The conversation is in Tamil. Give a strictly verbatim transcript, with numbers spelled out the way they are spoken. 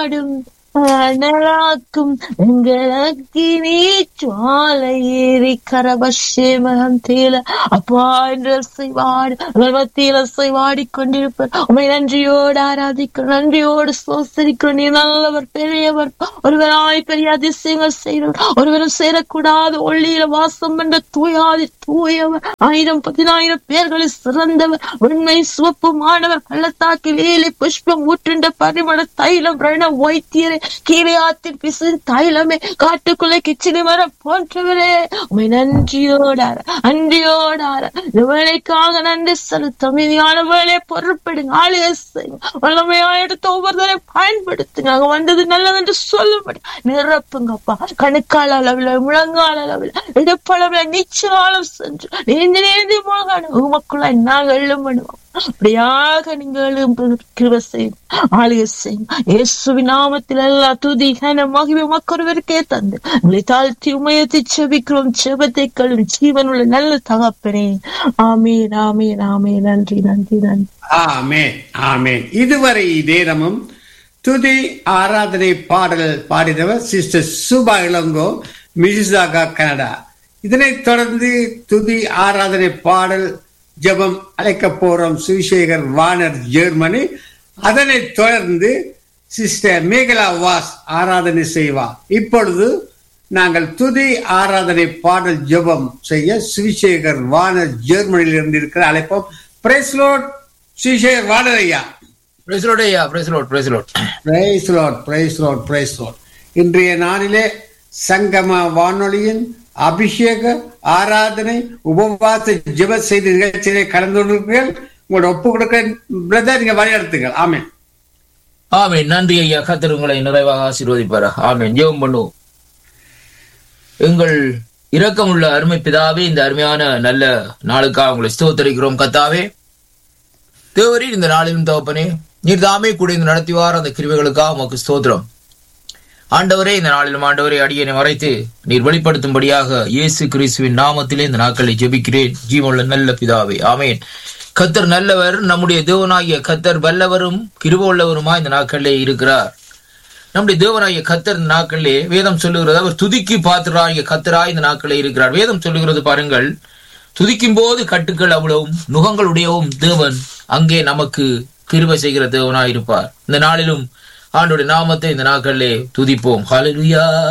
வாடும் அனலாக்கும் எங்களுக்கு நீ ஜுவாலை ஏறி கரபஷேமகம் தேல அப்பா என்று செய்வாடு மத்தியில செய்வாடி கொண்டிருப்பார். உண்மை நன்றியோடு ஆராதிக்க நன்றியோடு சோசரிக்கிறோம். நீ நல்லவர், பெரியவர், ஒருவராய் பெரிய அதிசயங்கள் செய்கிறவர், ஒருவரும் சேரக்கூடாது ஒளியில வாசம் என்ற தூயாதி தூயவர், ஆயிரம் பதினாயிரம் பேர்களில் சிறந்தவர், உண்மை சிவப்பு மாணவர், பள்ளத்தாக்கி வேலி புஷ்பம் ஊற்றுண்ட பரிமள தைலம் ரண வைத்தியரே, கீழையாத்தின் பிசு தைலமே, காட்டுக்குள்ளே கிச்சினி மரம் போன்றவரே, உண்மை நன்றியோடார அன்றியோடார இந்த வேலைக்காக நன்றி செலுத்தும். மீதியான வேலையை பொருட்படுங்க, ஆளுகை செய்யுங்க, வல்லமையா எடுத்து ஒவ்வொருத்தரை பயன்படுத்துங்க. அங்க வந்தது நல்லது சொல்லும்படி நிரப்புங்கப்பா. கணுக்கால அளவில், முழங்கால அளவில், இடுப்பளவுல நிச்சயம் சென்று நீந்தி நீந்தி முழங்கான உமக்குள்ள நாங்கள் எழும் பண்ணுவோம். அப்படியாக நீங்கள் கிருபை செய்யும், ஆளுகை செய்யும். இயேசுவின் நாமத்தில் எல்லா துதி கன மகிமை உமக்கொருவருக்கே தந்து உங்களை தாழ்த்தி உமையத்தை செபிக்கிறோம். செபத்தை கழும் ஜீவனுள்ள நல்ல தகப்பனே. ஆமீன் ஆமீன் ஆமீன். நன்றி நன்றி நன்றி. ஆமேன் ஆமேன். இதுவரை நேரமும் துதி ஆராதனை பாடல் பாடினவர் sister Subha Ilango, Mississauga, Canada. இதனைத் தொடர்ந்து துதி ஆராதனை பாடல் ஜெபம் அழைக்க போறோம் சுவிசேகர் வானர், ஜெர்மனி. அதனைத் தொடர்ந்து சிஸ்டர் மேகலா வாஸ் ஆராதனை செய்வார். இப்பொழுது நாங்கள் துதி ஆராதனை பாடல் ஜெபம் செய்ய சுவிசேகர் வானர், ஜெர்மனியில் இருந்து இருக்கிற அழைப்போம். பிரைஸ் லார்ட் சுவிசேகர் வானர் ஐயா. பிரைஸ் லார்ட் ஐயா. Price Lord price Lord price Lord price Lord price Lord. இன்றைய நாளிலே சங்கம வானொலியின் அபிஷேக ஆராதனை உபவாச ஜெப செய்தி நிகழ்ச்சியிலே கலந்து கொண்டிருக்கிறீர்கள். உங்களோட ஒப்பு கொடுக்க பிரதர், நீங்க வழிநடத்துங்கள். ஆமேன் ஆமேன். நன்றி ஐயா. கர்த்தர் உங்களை நிறைவாக ஆசீர்வதிப்பாரா. ஆமேன். ஜெபம் பண்ணுவோம். எங்கள் இரக்கமுள்ள அருமை பிதாவே, இந்த அருமையான நல்ல நாளுக்காக உங்களை ஸ்தோத்திரிக்கிறோம். கர்த்தாவே தேவரே, இந்த நாளிலும் தகப்பனே நீர் தாமே கூட இந்த நடத்திவார் அந்த கிருபைகளுக்காக உமக்கு ஸ்தோத்திரம். ஆண்டவரே, இந்த நாளிலும் ஆண்டவரே அடியனை மறைத்து நீர் வெளிப்படுத்தும்படியாக இயேசு கிறிஸ்துவின் நாமத்திலே இந்த நாட்களை ஜெபிக்கிறேன். ஜீவனுள்ள நல்ல பிதாவே, ஆமேன். கர்த்தர் நல்லவர், நம்முடைய தேவனாகிய கர்த்தர் வல்லவரும் கிருபை உள்ளவருமா இந்த நாட்களிலே இருக்கிறார். நம்முடைய தேவனாகிய கர்த்தர் இந்த நாட்களிலே வேதம் சொல்லுகிறது, அவர் துதிக்கு பாத்திராகிய கர்த்தராய் இந்த நாட்களிலே இருக்கிறார். வேதம் சொல்லுகிறது பாருங்கள், துதிக்கும் போது கட்டுக்கள் அவ்வளவும் நுகங்களுடையவும் தேவன் அங்கே நமக்கு கிருபை செய்கிற தேவனாய் இருப்பார். இந்த நாளிலும் ஆண்டோட நாமத்தை இந்த நாட்களிலே துதிப்போம். ஹல்லேலூயா.